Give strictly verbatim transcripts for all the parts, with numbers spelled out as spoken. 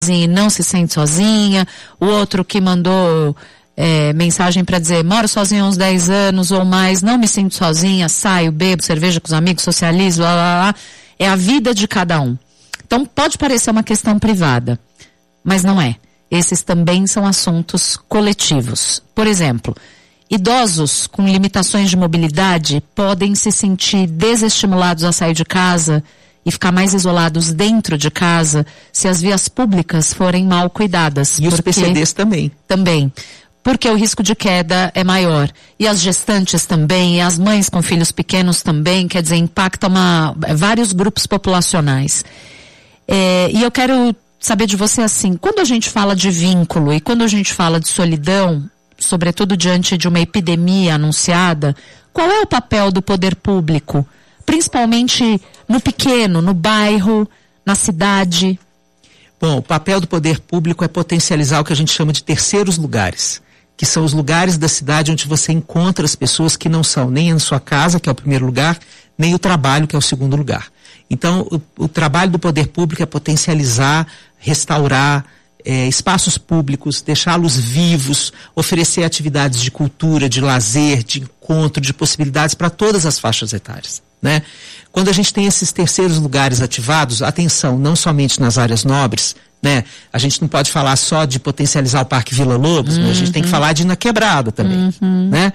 e não se sente sozinha, o outro que mandou é, mensagem para dizer, moro sozinha há uns dez anos ou mais, não me sinto sozinha, saio, bebo cerveja com os amigos, socializo, lá, lá, lá. É a vida de cada um. Então pode parecer uma questão privada, mas não é. Esses também são assuntos coletivos. Por exemplo, idosos com limitações de mobilidade podem se sentir desestimulados a sair de casa e ficar mais isolados dentro de casa se as vias públicas forem mal cuidadas. E os P C Ds também. Também. Porque o risco de queda é maior. E as gestantes também, e as mães com filhos pequenos também, quer dizer, impacta uma, vários grupos populacionais. É, e eu quero saber de você assim, quando a gente fala de vínculo e quando a gente fala de solidão, sobretudo diante de uma epidemia anunciada, qual é o papel do poder público? Principalmente no pequeno, no bairro, na cidade. Bom, o papel do poder público é potencializar o que a gente chama de terceiros lugares, que são os lugares da cidade onde você encontra as pessoas que não são nem a sua casa, que é o primeiro lugar, nem o trabalho, que é o segundo lugar. Então, o, o trabalho do poder público é potencializar, restaurar é, espaços públicos, deixá-los vivos, oferecer atividades de cultura, de lazer, de encontro, de possibilidades para todas as faixas etárias. Né? Quando a gente tem esses terceiros lugares ativados, atenção, não somente nas áreas nobres, né? A gente não pode falar só de potencializar o Parque Vila Lobos, uhum. Mas a gente tem que falar de ir na quebrada também, uhum. Né?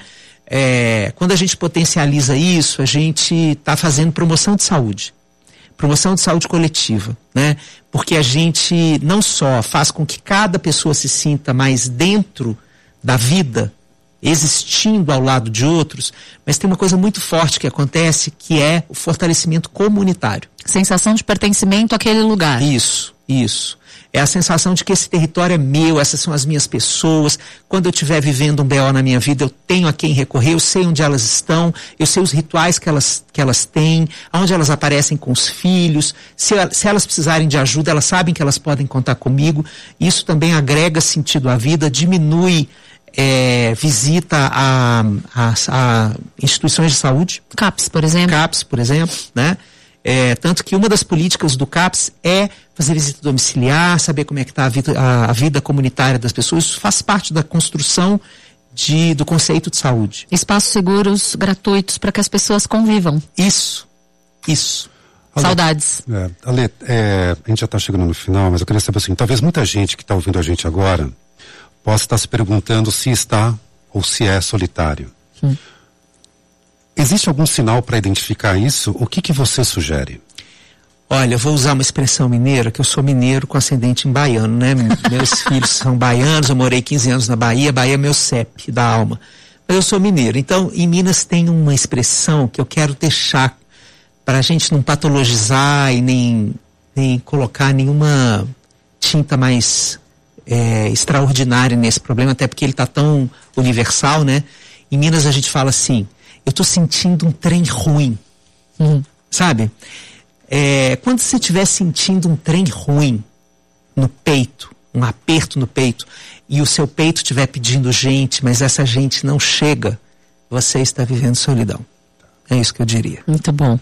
É, quando a gente potencializa isso, a gente está fazendo promoção de saúde, promoção de saúde coletiva, né? Porque a gente não só faz com que cada pessoa se sinta mais dentro da vida, existindo ao lado de outros, mas tem uma coisa muito forte que acontece, que é o fortalecimento comunitário. Sensação de pertencimento àquele lugar. Isso, isso. É a sensação de que esse território é meu, essas são as minhas pessoas. Quando eu estiver vivendo um B O na minha vida, eu tenho a quem recorrer, eu sei onde elas estão, eu sei os rituais que elas, que elas têm, onde elas aparecem com os filhos. Se, se elas precisarem de ajuda, elas sabem que elas podem contar comigo. Isso também agrega sentido à vida, diminui É, visita a, a, a instituições de saúde. CAPS, por exemplo. CAPS, por exemplo, né? É, tanto que uma das políticas do CAPS é fazer visita domiciliar, saber como é que está a vida, a, a vida comunitária das pessoas. Isso faz parte da construção de, do conceito de saúde. Espaços seguros, gratuitos, para que as pessoas convivam. Isso, isso. Ale, Saudades. É, Ale, é, a gente já está chegando no final, mas eu queria saber assim, talvez muita gente que está ouvindo a gente agora possa estar se perguntando se está ou se é solitário. Hum. Existe algum sinal para identificar isso? O que que você sugere? Olha, eu vou usar uma expressão mineira, que eu sou mineiro com ascendente em baiano, né? Meus filhos são baianos, eu morei quinze anos na Bahia, Bahia é meu C E P da alma. Mas eu sou mineiro. Então, em Minas tem uma expressão que eu quero deixar para a gente não patologizar e nem, nem colocar nenhuma tinta mais É, extraordinário nesse problema, até porque ele está tão universal, né? Em Minas a gente fala assim, eu estou sentindo um trem ruim, uhum. Sabe? É, quando você estiver sentindo um trem ruim no peito, um aperto no peito, e o seu peito estiver pedindo gente, mas essa gente não chega, você está vivendo solidão. É isso que eu diria. Muito bom.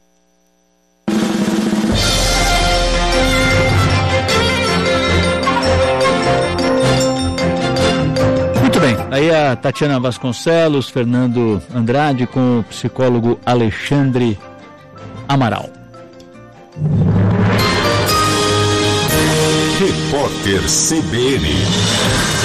Aí a Tatiana Vasconcelos, Fernando Andrade com o psicólogo Alexandre Amaral. Repórter C B N.